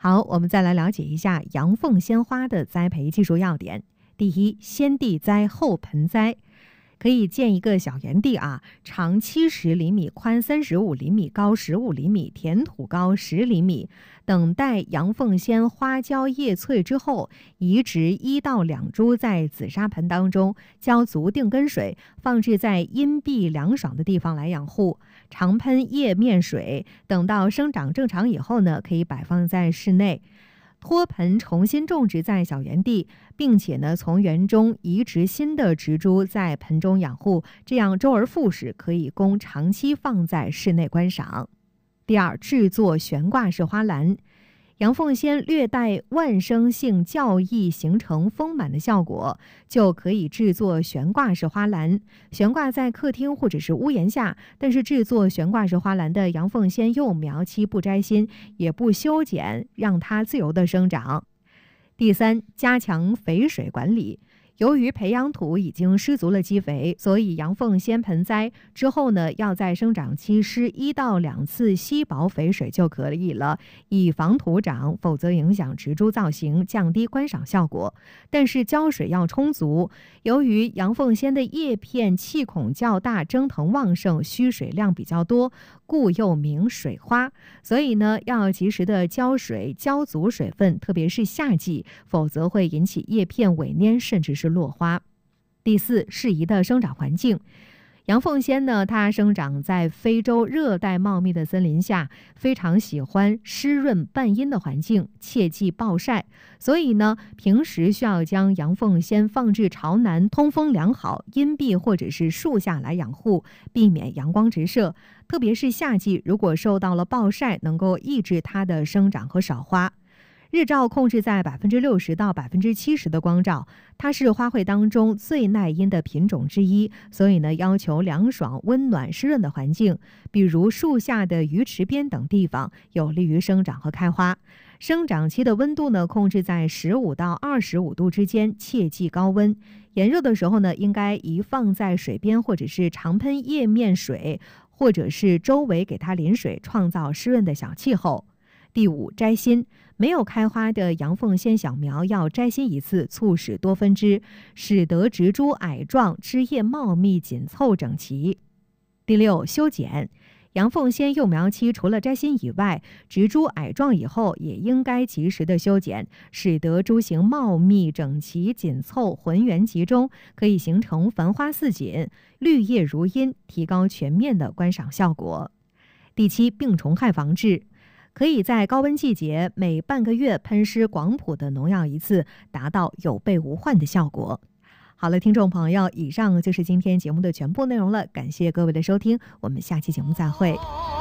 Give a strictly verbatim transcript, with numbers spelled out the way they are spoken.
好，我们再来了解一下阳凤仙花的栽培技术要点。第一，先地栽后盆栽。可以建一个小园地啊，长七十厘米，宽三十五厘米，高十五厘米，填土高十厘米。等待阳凤仙花娇叶翠之后，移植一到两株在紫砂盆当中，浇足定根水，放置在阴蔽凉爽的地方来养护，常喷叶面水。等到生长正常以后呢，可以摆放在室内。托盆重新种植在小园地，并且呢从园中移植新的植株在盆中养护，这样周而复始，可以供长期放在室内观赏。第二，制作悬挂式花篮。阳凤仙略带万生性较易形成丰满的效果，就可以制作悬挂式花篮，悬挂在客厅或者是屋檐下。但是制作悬挂式花篮的阳凤仙幼苗期不摘心，也不修剪，让它自由的生长。第三，加强肥水管理。由于培养土已经施足了基肥，所以阳凤仙盆栽之后呢，要在生长期施一到两次稀薄肥水就可以了，以防土长，否则影响植株造型，降低观赏效果。但是浇水要充足，由于阳凤仙的叶片气孔较大，蒸腾旺盛，需水量比较多，故又名水花。所以呢，要及时的浇水，浇足水分，特别是夏季，否则会引起叶片萎蔫，甚至是落花。第四，适宜的生长环境。阳凤仙呢，它生长在非洲热带茂密的森林下，非常喜欢湿润半阴的环境，切忌暴晒。所以呢，平时需要将阳凤仙放置朝南、通风良好、阴蔽或者是树下来养护，避免阳光直射。特别是夏季，如果受到了暴晒，能够抑制它的生长和少花。日照控制在百分之六十到百分之七十的光照，它是花卉当中最耐阴的品种之一，所以呢，要求凉爽、温暖、湿润的环境，比如树下的鱼池边等地方，有利于生长和开花。生长期的温度呢，控制在十五到二十五度之间，切忌高温。炎热的时候呢，应该移放在水边，或者是常喷叶面水，或者是周围给它淋水，创造湿润的小气候。第五，摘心。没有开花的阳凤仙小苗要摘心一次，促使多分枝，使得植株矮壮，枝叶茂密紧凑整齐。第六，修剪。阳凤仙幼苗期除了摘心以外，植株矮壮以后也应该及时的修剪，使得株形茂密整齐紧凑，浑圆集中，可以形成繁花似锦，绿叶如茵，提高全面的观赏效果。第七，病虫害防治。可以在高温季节每半个月喷施广谱的农药一次，达到有备无患的效果。好了，听众朋友，以上就是今天节目的全部内容了，感谢各位的收听，我们下期节目再会。